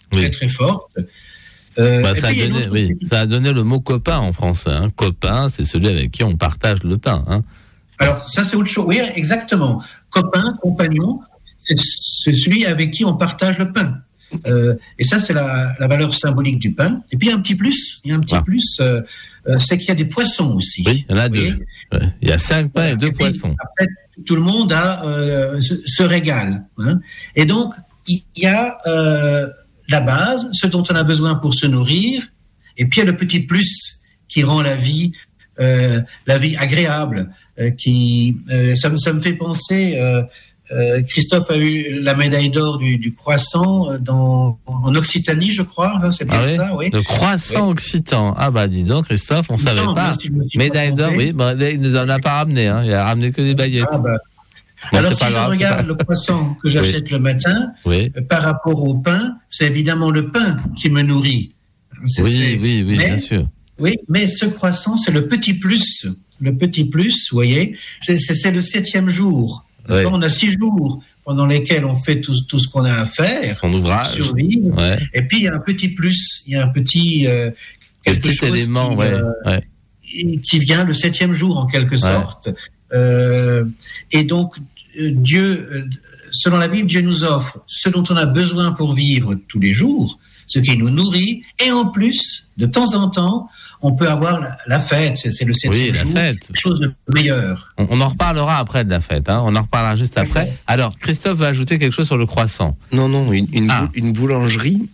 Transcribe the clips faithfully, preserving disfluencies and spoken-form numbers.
oui. très très forte. Euh, bah, ça, a donné, oui, petite... ça a donné le mot copain en français. Hein. Copain, c'est celui avec qui on partage le pain. Hein. Alors ça c'est autre chose. Oui, exactement. Copain, compagnon, c'est, c'est celui avec qui on partage le pain. Euh, et ça, c'est la, la valeur symbolique du pain. Et puis, il y a un petit plus. Il y a un petit ah. plus, euh, euh, c'est qu'il y a des poissons aussi. Oui, il y en a deux. Ouais. Il y a cinq pains et deux et puis, poissons. Après, tout le monde a, euh, se, se régale. Hein. Et donc, il y a euh, la base, ce dont on a besoin pour se nourrir. Et puis, il y a le petit plus qui rend la vie, euh, la vie agréable. Euh, qui, euh, ça, me, ça me fait penser... Euh, Euh, Christophe a eu la médaille d'or du, du croissant dans, en Occitanie, je crois. Hein, c'est bien ah oui, ça, oui. Le croissant oui. occitan. Ah bah dis donc, Christophe, on ne savait pas. Si médaille d'or, oui. Bah, il nous en a pas ramené. Hein. Il a ramené que des baguettes. Ah bah. Bon, alors si je grave, regarde pas... le croissant que j'achète oui. le matin, oui. euh, par rapport au pain, c'est évidemment le pain qui me nourrit. C'est, oui, c'est... oui, oui, mais, bien sûr. Oui, mais ce croissant, c'est le petit plus. Le petit plus, vous voyez, c'est, c'est, c'est le septième jour. Oui. On a six jours pendant lesquels on fait tout, tout ce qu'on a à faire, son ouvrage, survivre. Ouais. Et puis il y a un petit plus, il y a un petit euh, quelque petit chose élément, qui, ouais, euh, ouais. qui vient le septième jour en quelque sorte. Ouais. Euh, et donc euh, Dieu, euh, selon la Bible, Dieu nous offre ce dont on a besoin pour vivre tous les jours, ce qui nous nourrit, et en plus, de temps en temps, on peut avoir la, la fête, c'est, c'est le septième oui, jour, la fête. Quelque chose de meilleur. On, on en reparlera après de la fête, hein. On en reparlera juste après. Okay. Alors, Christophe va ajouter quelque chose sur le croissant. Non, non, une, une, ah. une boulangerie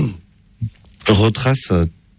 retrace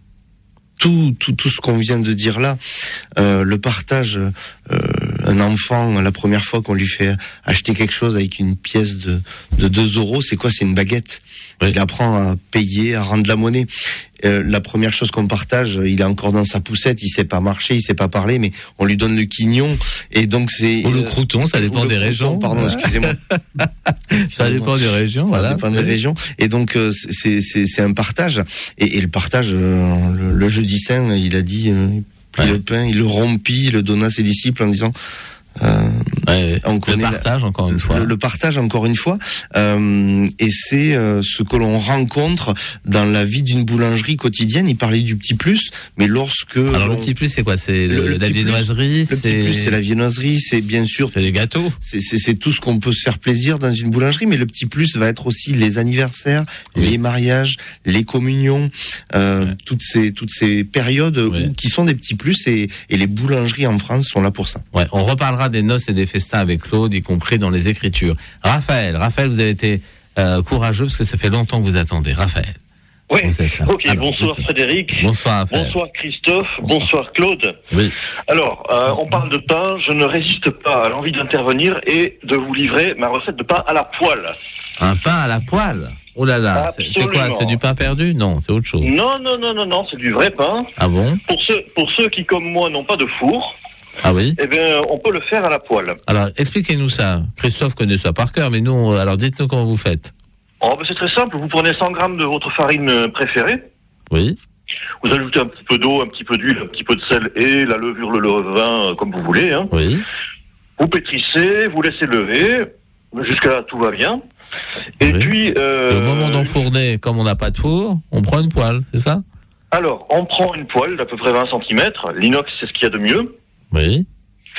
tout, tout, tout ce qu'on vient de dire là. Euh, le partage, euh, un enfant, la première fois qu'on lui fait acheter quelque chose avec une pièce de, de deux euros, c'est quoi? C'est une baguette. Oui. Il apprend à payer, à rendre la monnaie. Euh, la première chose qu'on partage, il est encore dans sa poussette, il sait pas marcher, il sait pas parler, mais on lui donne le quignon, et donc c'est... Ou le crouton, ça dépend des crouton, régions. Pardon, ouais. excusez-moi. excusez-moi. Ça dépend des régions, ça voilà. Ça dépend des régions. Et donc, euh, c'est, c'est, c'est un partage. Et, et le partage, euh, le, le jeudi saint, il a dit, euh, il prit ouais. le pain, il le rompit, il le donna à ses disciples en disant... Euh, ouais, on le partage la, encore une fois. Le, le partage encore une fois, euh, et c'est euh, ce que l'on rencontre dans la vie d'une boulangerie quotidienne. Il parlait du petit plus, mais lorsque alors le petit plus c'est quoi? C'est le, le, la viennoiserie. Le petit plus c'est la viennoiserie, c'est bien sûr. C'est les gâteaux. C'est, c'est, c'est tout ce qu'on peut se faire plaisir dans une boulangerie, mais le petit plus va être aussi les anniversaires, oui. les mariages, les communions, euh, ouais. toutes ces toutes ces périodes ouais. où, qui sont des petits plus, et, et les boulangeries en France sont là pour ça. Ouais, on reparlera des noces et des festins avec Claude, y compris dans les Écritures. Raphaël, Raphaël, vous avez été euh, courageux parce que ça fait longtemps que vous attendez. Raphaël. Oui, ok, alors, bonsoir vous... Frédéric. Bonsoir Raphaël. Bonsoir Christophe. Bonsoir, bonsoir Claude. Oui. Alors, euh, on parle de pain, je ne résiste pas à l'envie d'intervenir et de vous livrer ma recette de pain à la poêle. Un pain à la poêle? Oh là là, c'est, c'est quoi? C'est du pain perdu? Non, c'est autre chose. Non, non, non, non, non, c'est du vrai pain. Ah bon? Pour ceux, pour ceux qui, comme moi, n'ont pas de four, ah oui? Eh bien, on peut le faire à la poêle. Alors, expliquez-nous ça. Christophe connaît ça par cœur, mais nous, alors dites-nous comment vous faites. Oh, ben c'est très simple. Vous prenez cent grammes de votre farine préférée. Oui. Vous ajoutez un petit peu d'eau, un petit peu d'huile, un petit peu de sel et la levure, le levain, comme vous voulez. Hein. Oui. Vous pétrissez, vous laissez lever. Jusqu'à là, tout va bien. Et oui. puis... Euh... Au moment d'enfourner, comme on n'a pas de four, on prend une poêle, c'est ça? Alors, on prend une poêle d'à peu près vingt centimètres. L'inox, c'est ce qu'il y a de mieux. Oui.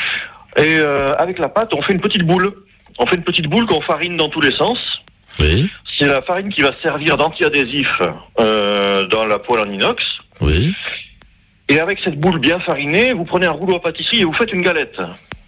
Et euh, avec la pâte, on fait une petite boule. On fait une petite boule qu'on farine dans tous les sens. Oui. C'est la farine qui va servir d'anti-adhésif euh, dans la poêle en inox. Oui. Et avec cette boule bien farinée, vous prenez un rouleau à pâtisserie et vous faites une galette.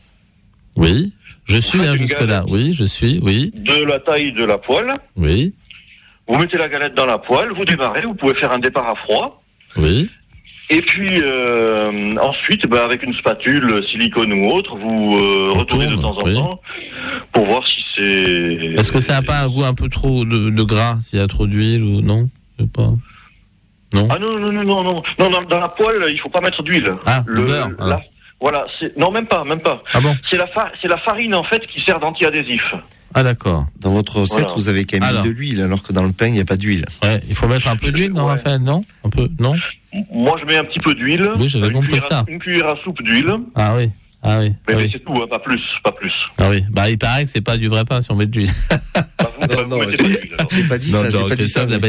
Oui. Je suis hein, jusque-là. Oui, je suis, oui. De la taille de la poêle. Oui. Vous mettez la galette dans la poêle, vous démarrez, vous pouvez faire un départ à froid. Oui. Et puis euh, ensuite, bah, avec une spatule silicone ou autre, vous euh, retournez de temps en oui. temps pour voir si c'est... Est-ce que ça n'a pas un goût un peu trop de, de gras, s'il y a trop d'huile ou non? Je sais pas. Non. Ah non, non, non, non, non. Non, dans, dans la poêle, il faut pas mettre d'huile. Ah, le beurre. La, ah. Voilà, c'est... Non, même pas, même pas. Ah bon? C'est la, fa... c'est la farine, en fait, qui sert d'anti-adhésif. Ah d'accord. Dans votre recette, voilà. Vous avez quand même mis de l'huile, alors que dans le pain, il n'y a pas d'huile. Ouais, il faut mettre un peu d'huile, non, ouais. Raphaël, non? Un peu, non? Moi, je mets un petit peu d'huile. Oui, j'avais compris ça. À, une cuillère à soupe d'huile. Ah oui, ah oui. Mais, ah mais oui. c'est tout, hein, pas plus, pas plus. Ah oui, bah il paraît que c'est pas du vrai pain si on met de l'huile. Bah, vous, non, vous non, mettez pas d'huile. Alors. J'ai pas dit non, ça, j'ai pas dit ça.